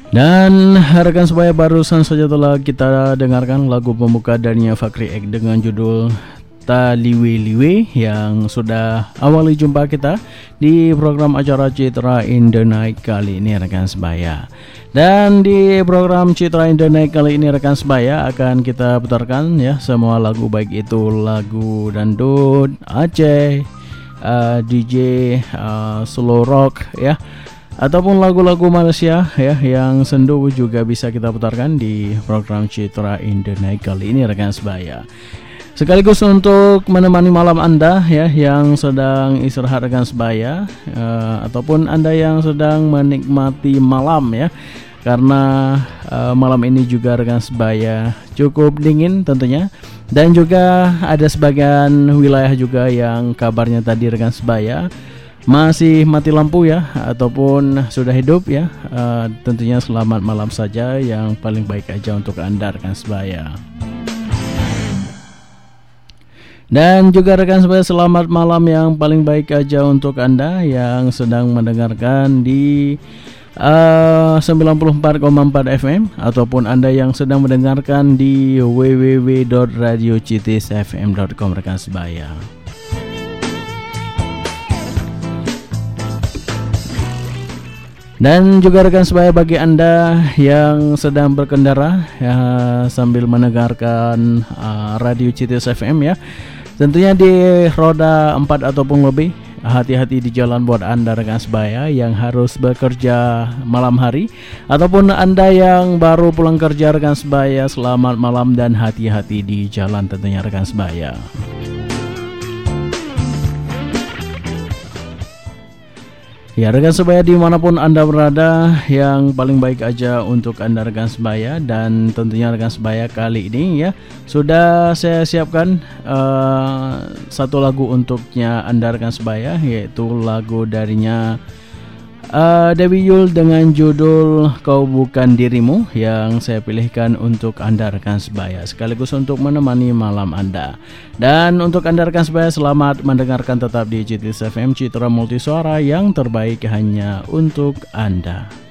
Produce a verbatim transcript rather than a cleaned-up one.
Dan rekan sebaya, barusan saja telah kita dengarkan lagu pembuka dari Fakri Ek dengan judul Ta Liwe Liwe yang sudah awali jumpa kita di program acara Citra in the Night kali ini rekan sebaya. Dan di program Citra in the Night kali ini rekan sebaya akan kita putarkan ya semua lagu, baik itu lagu dangdut, Aceh, uh, D J uh, slow rock ya, ataupun lagu-lagu Malaysia ya yang sendu juga bisa kita putarkan di program Citra in the Night kali ini rekan sebaya. Sekaligus untuk menemani malam Anda ya yang sedang istirahat rekan sebaya, uh, ataupun Anda yang sedang menikmati malam ya. Karena uh, malam ini juga rekan sebaya cukup dingin tentunya, dan juga ada sebagian wilayah juga yang kabarnya tadi rekan sebaya masih mati lampu ya, ataupun sudah hidup ya. Uh, tentunya selamat malam saja, yang paling baik aja untuk Anda rekan sebaya. Dan juga rekan sebaya, selamat malam yang paling baik aja untuk Anda yang sedang mendengarkan di uh, sembilan puluh empat koma empat F M, ataupun Anda yang sedang mendengarkan di w w w dot radio c t s f m dot com rekan sebaya. Dan juga rekan sebaya, bagi Anda yang sedang berkendara ya, sambil mendengarkan uh, radio C T S F M ya, tentunya di roda empat ataupun lebih, hati-hati di jalan buat Anda rekan sebaya yang harus bekerja malam hari, ataupun Anda yang baru pulang kerja rekan sebaya, selamat malam dan hati-hati di jalan tentunya rekan sebaya. Ya rekan sebaya, dimanapun Anda berada, yang paling baik aja untuk Anda rekan sebaya. Dan tentunya rekan sebaya, kali ini ya sudah saya siapkan uh, satu lagu untuknya Anda rekan sebaya, yaitu lagu darinya uh, Dewi Yul dengan judul Kau Bukan Dirimu, yang saya pilihkan untuk Anda rekan sebaya, sekaligus untuk menemani malam Anda. Dan untuk Anda rekan sebaya, selamat mendengarkan tetap di C T S F M Citra Multisuara, yang terbaik hanya untuk Anda.